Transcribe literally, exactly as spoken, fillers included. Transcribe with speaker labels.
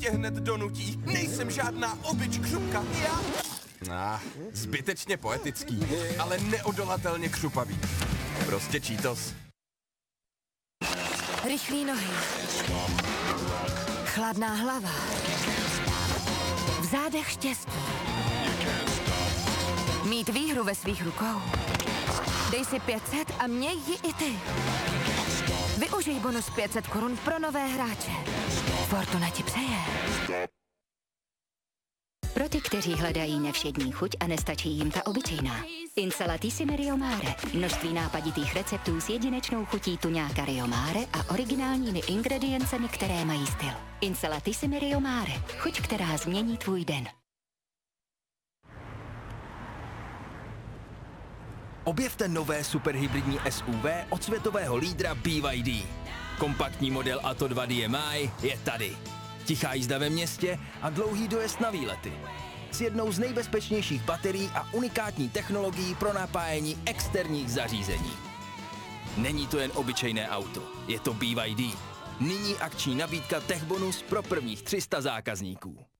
Speaker 1: tě hned donutí. Nejsem žádná obyč křupka. Já... Ah, zbytečně poetický, ale neodolatelně křupavý. Prostě Cheetos.
Speaker 2: Rychlý nohy. Chladná hlava. V zádech štěstí. Mít výhru ve svých rukou. Dej si pět set a měj ji i ty. Využij bonus pět set korun pro nové hráče. Fortuna ti přeje.
Speaker 3: Pro ty, kteří hledají nevšední chuť a nestačí jim ta obyčejná. Insalatissime Rio Mare. Množství nápaditých receptů s jedinečnou chutí tuňáka Rio Mare a originálními ingrediencemi, které mají styl. Insalatissime Rio Mare. Chuť, která změní tvůj den.
Speaker 4: Objevte nové superhybridní S U V od světového lídra B Y D. Kompaktní model Atto dva D M I je tady. Tichá jízda ve městě a dlouhý dojezd na výlety. S jednou z nejbezpečnějších baterií a unikátní technologií pro napájení externích zařízení. Není to jen obyčejné auto, je to B Y D. Nyní akční nabídka Tech Bonus pro prvních tři sta zákazníků.